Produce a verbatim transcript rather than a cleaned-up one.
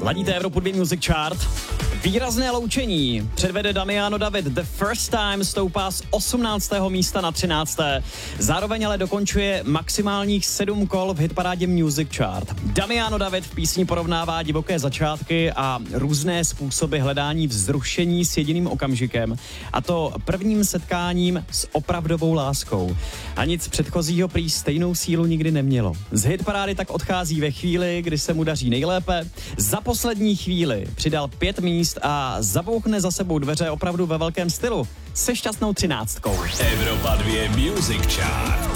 Ladíte Evropu dva Music Chart. Výrazné loučení předvede Damiano David. The First Time stoupá z osmnáctého místa na třinácté Zároveň ale dokončuje maximálních sedm kol v hitparádě Music Chart. Damiano David v písni porovnává divoké začátky a různé způsoby hledání vzrušení s jediným okamžikem, a to prvním setkáním s opravdovou láskou. A nic předchozího prý stejnou sílu nikdy nemělo. Z hitparády tak odchází ve chvíli, kdy se mu daří nejlépe. Za poslední chvíli přidal pět míst a zabouchne za sebou dveře opravdu ve velkém stylu se šťastnou třináctkou. Evropa dva Music Chart.